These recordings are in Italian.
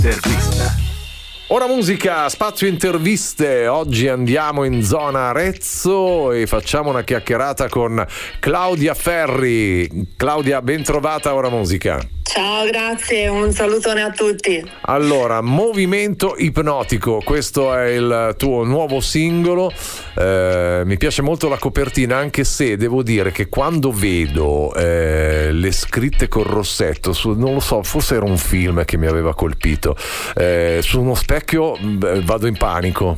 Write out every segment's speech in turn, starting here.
Intervista. Ora musica, spazio interviste. Oggi andiamo in zona Arezzo e facciamo una chiacchierata con Claudia Ferri. Claudia, ben trovata a Ora musica. Ciao, grazie, un salutone a tutti. Allora, Movimento ipnotico, questo è il tuo nuovo singolo. Mi piace molto la copertina, anche se devo dire che quando vedo le scritte col rossetto non lo so, forse era un film che mi aveva colpito, su uno specchio vado in panico.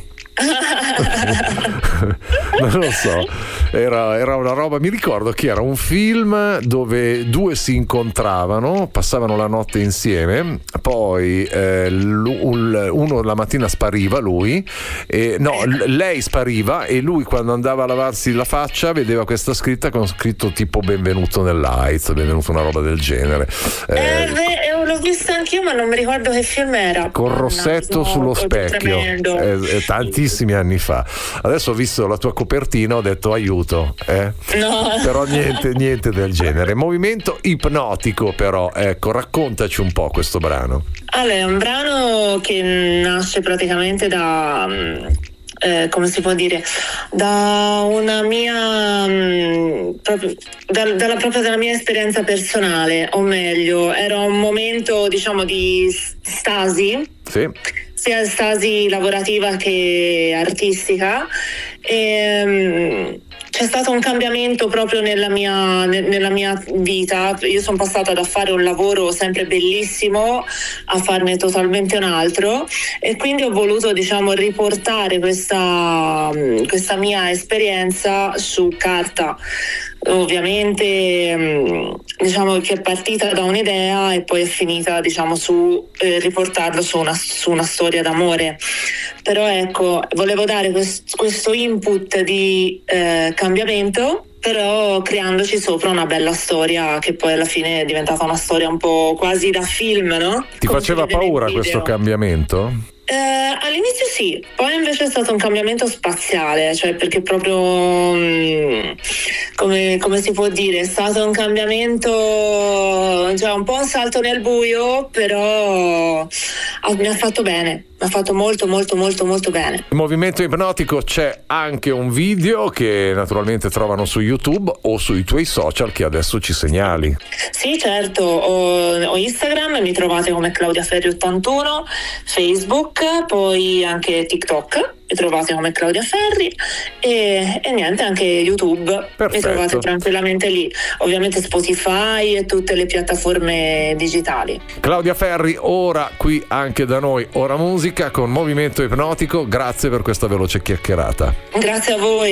Non lo so, era una roba, mi ricordo che era un film dove due si incontravano, passavano la notte insieme, poi uno la mattina spariva, lei spariva, e lui quando andava a lavarsi la faccia vedeva questa scritta con scritto tipo benvenuto nell'AIDS, benvenuto, una roba del genere. L'ho visto anch'io, ma non mi ricordo che film era. Col rossetto sullo specchio, tantissimi anni fa. Adesso ho visto la tua copertina, ho detto aiuto, No. Però niente del genere. Movimento ipnotico, però, ecco, raccontaci un po' questo brano. Allora, è un brano che nasce praticamente da come si può dire, da una mia dalla mia esperienza personale, o meglio, era un momento, diciamo, di stasi. Sì. Sia stasi lavorativa che artistica, e c'è stato un cambiamento proprio nella mia vita. Io sono passata da fare un lavoro sempre bellissimo a farne totalmente un altro, e quindi ho voluto, diciamo, riportare questa mia esperienza su carta. Ovviamente, diciamo che è partita da un'idea e poi è finita, diciamo, su riportarlo su una storia d'amore. Però ecco, volevo dare questo input di cambiamento, però creandoci sopra una bella storia che poi alla fine è diventata una storia un po' quasi da film, no? Ti faceva paura questo cambiamento? All'inizio sì, poi invece è stato un cambiamento spaziale, cioè perché proprio come si può dire, è stato un cambiamento, cioè un po' un salto nel buio, però mi ha fatto bene, mi ha fatto molto bene. Il Movimento ipnotico, c'è anche un video che naturalmente trovano su YouTube o sui tuoi social che adesso ci segnali. Sì, certo, ho Instagram, mi trovate come Claudia Ferri 81, Facebook, poi anche TikTok, mi trovate come Claudia Ferri, e niente, anche YouTube. Perfetto. Mi trovate tranquillamente lì, ovviamente Spotify e tutte le piattaforme digitali. Claudia Ferri, ora qui anche da noi Ora Musica con Movimento Ipnotico. Grazie per questa veloce chiacchierata. Grazie a voi.